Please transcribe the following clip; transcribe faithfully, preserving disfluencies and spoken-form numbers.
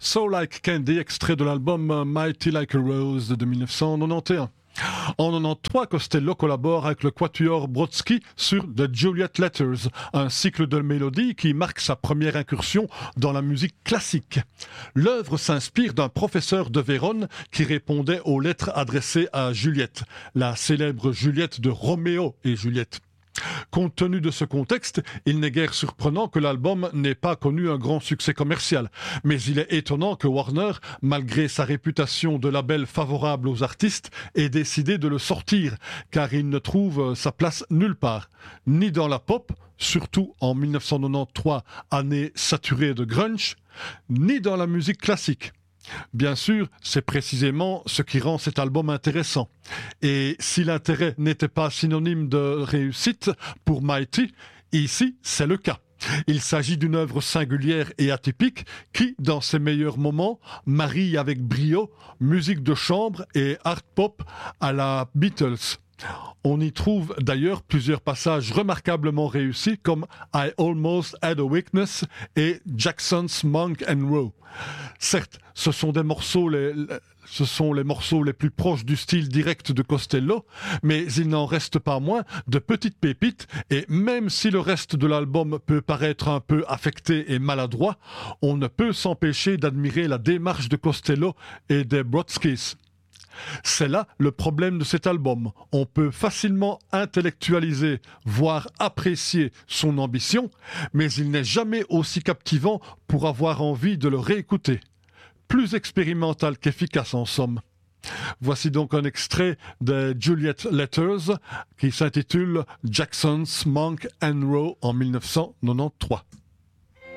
So Like Candy, extrait de l'album Mighty Like a Rose de mille neuf cent quatre-vingt-onze. En mille neuf cent quatre-vingt-treize, Costello collabore avec le quatuor Brodsky sur The Juliet Letters, un cycle de mélodies qui marque sa première incursion dans la musique classique. L'œuvre s'inspire d'un professeur de Vérone qui répondait aux lettres adressées à Juliette, la célèbre Juliette de Roméo et Juliette. Compte tenu de ce contexte, il n'est guère surprenant que l'album n'ait pas connu un grand succès commercial. Mais il est étonnant que Warner, malgré sa réputation de label favorable aux artistes, ait décidé de le sortir, car il ne trouve sa place nulle part. Ni dans la pop, surtout en mille neuf cent quatre-vingt-treize, année saturée de grunge, ni dans la musique classique. Bien sûr, c'est précisément ce qui rend cet album intéressant. Et si l'intérêt n'était pas synonyme de réussite pour Mighty, ici c'est le cas. Il s'agit d'une œuvre singulière et atypique qui, dans ses meilleurs moments, marie avec brio musique de chambre et art pop à la Beatles. On y trouve d'ailleurs plusieurs passages remarquablement réussis comme I Almost Had a Weakness et Jackson's Monk and Row. Certes, ce sont des morceaux les, ce sont les morceaux les plus proches du style direct de Costello, mais il n'en reste pas moins de petites pépites et même si le reste de l'album peut paraître un peu affecté et maladroit, on ne peut s'empêcher d'admirer la démarche de Costello et des Brodskys. C'est là le problème de cet album. On peut facilement intellectualiser, voire apprécier son ambition, mais il n'est jamais aussi captivant pour avoir envie de le réécouter. Plus expérimental qu'efficace en somme. Voici donc un extrait de Juliet Letters qui s'intitule Jackson's Monk and Row en mille neuf cent quatre-vingt-treize.